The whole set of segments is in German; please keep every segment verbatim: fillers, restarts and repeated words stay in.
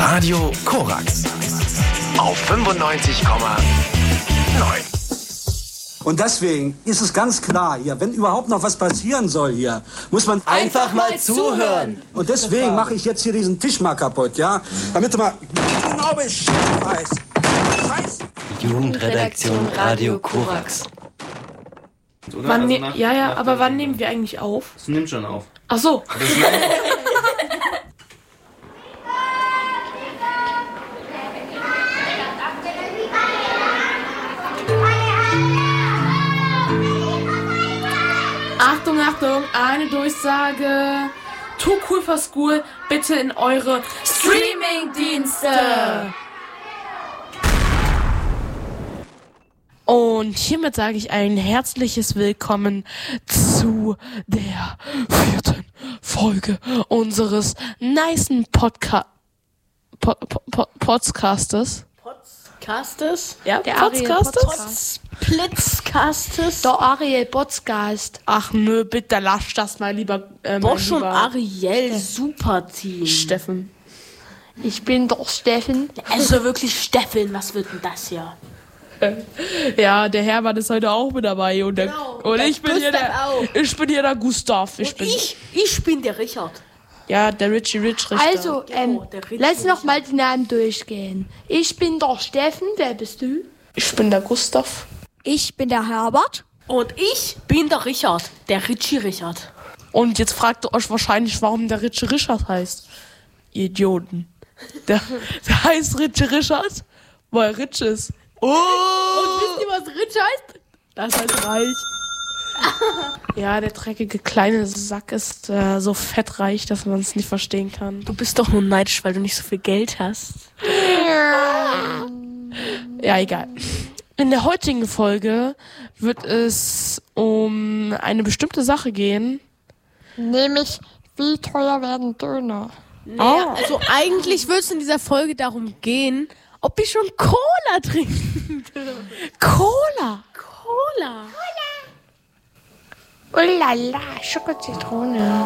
Radio Korax auf fünfundneunzig Komma neun. Und deswegen ist es ganz klar hier, wenn überhaupt noch was passieren soll hier, muss man einfach mal zuhören. Und deswegen mache ich jetzt hier diesen Tisch mal kaputt, ja? Damit du mal genau Bescheid weißt. Scheiß. Jugendredaktion Radio Korax. Wann ne- nach, ja, ja, aber wann nehmen wir eigentlich auf? Es nimmt schon auf. Ach so. Achtung, Achtung, eine Durchsage. Too Cool for School, bitte in eure Streaming-Dienste. Und hiermit sage ich ein herzliches Willkommen zu der vierten Folge unseres nicen Podca- po- po- po- Podcastes. Podcastes? Ja, der Podcastes? Splitzcastes? Der Ariel Podcast. Ach nö, bitte lass das mal lieber. Äh, Bosch und lieber Ariel, super Team. Steffen. Ich bin doch Steffen. Also wirklich Steffen, was wird denn das hier? Ja, der Herbert ist heute auch mit dabei und, der, Genau, und der ich bin hier Gustav der, auch. ich bin hier der Gustav. Ich Und bin, ich, ich bin der Richard. ja, der Richie Rich Richter. Also, ähm, Genau, der Richie lass noch Richard. mal die Namen durchgehen. Ich bin der Steffen. Wer bist du? Ich bin der Gustav. Ich bin der Herbert. Und ich bin der Richard, der Richie Richard. Und jetzt fragt ihr euch wahrscheinlich, warum der Richie Richard heißt. Ihr Idioten. Der, der heißt Richie Richard, weil er rich ist. Oh! Und wisst ihr, was Rich heißt? Das heißt reich. Ja, der dreckige kleine Sack ist äh, so fettreich, dass man es nicht verstehen kann. Du bist doch nur neidisch, weil du nicht so viel Geld hast. Ja, egal. In der heutigen Folge wird es um eine bestimmte Sache gehen. Nämlich, wie teuer werden Döner? Naja, also eigentlich wird es in dieser Folge darum gehen, ob ich schon Cola trinken. Cola! Cola. Oh la la, Schokozitrone.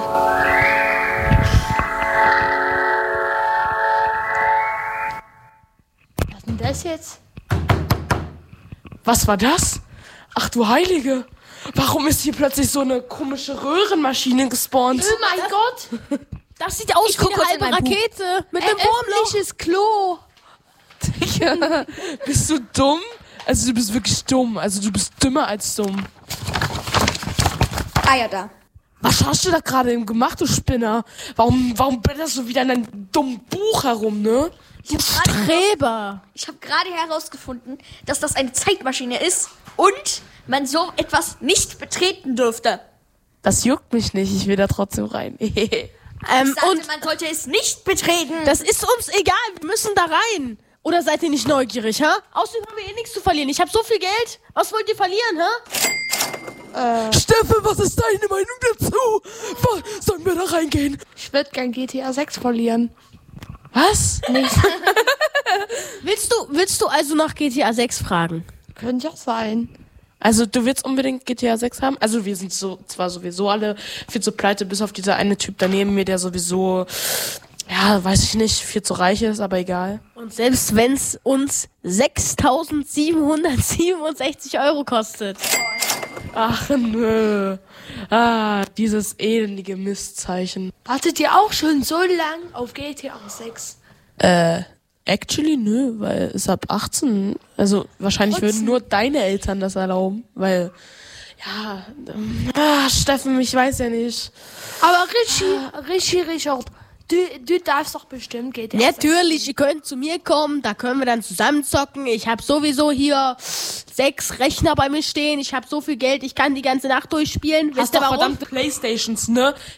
Was ist denn das jetzt? Was war das? Ach du Heilige! Warum ist hier plötzlich so eine komische Röhrenmaschine gespawnt? Oh mein Gott! Das sieht aus Ich wie guck kurz eine in halbe mein Buch. Rakete mit Ein einem Wurmloch. öffentliches Klo. Digga, bist du dumm? Also du bist wirklich dumm. Also du bist dümmer als dumm. Ah ja, da. Was hast du da gerade eben gemacht, du Spinner? Warum, warum blätterst du wieder in deinem dummen Buch herum, ne? Du Streber. Ich habe gerade herausgefunden, dass das eine Zeitmaschine ist und man so etwas nicht betreten dürfte. Das juckt mich nicht, ich will da trotzdem rein. Ähm, Ich sagte, und man sollte es nicht betreten. das ist uns egal, wir müssen da rein. Oder seid ihr nicht neugierig, hä? Außerdem haben wir eh nichts zu verlieren. Ich habe so viel Geld. Was wollt ihr verlieren, hä? Steffen, was ist deine Meinung dazu? Was, sollen wir da reingehen? Ich würde gern G T A sechs verlieren. Was? Nicht. Willst du, willst du also nach G T A sechs fragen? Könnte ja sein. Also du willst unbedingt G T A sechs haben? Also wir sind so zwar sowieso alle viel zu pleite, bis auf dieser eine Typ daneben mir, der sowieso, ja, weiß ich nicht, viel zu reich ist, aber egal. Und selbst wenn es uns sechstausendsiebenhundertsiebenundsechzig Euro kostet. Ach nö. Ah, dieses elendige Mistzeichen. Wartet ihr auch schon so lang auf G T A sechs? Äh, actually nö, weil es ab achtzehn, also wahrscheinlich würden nur deine Eltern das erlauben, weil, ja, ähm, ah, Steffen, ich weiß ja nicht. Aber Richie, Richie, Richard, du, du darfst doch bestimmt G T A sechs. Natürlich, ihr könnt zu mir kommen, da können wir dann zusammen zocken. Ich habe sowieso hier sechs Rechner bei mir stehen. Ich habe so viel Geld, ich kann die ganze Nacht durchspielen. Hast Wisst ihr doch warum? verdammte Playstations, ne?